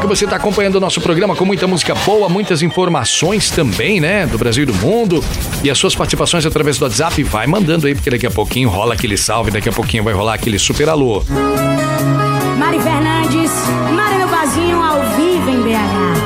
que você tá acompanhando o nosso programa com muita música boa, muitas informações também, né? Do Brasil e do mundo. E as suas participações através do WhatsApp, vai mandando aí, porque daqui a pouquinho rola aquele salve, daqui a pouquinho vai rolar aquele super alô. Mari Fernandes, Mari no Vazinho, ao vivo em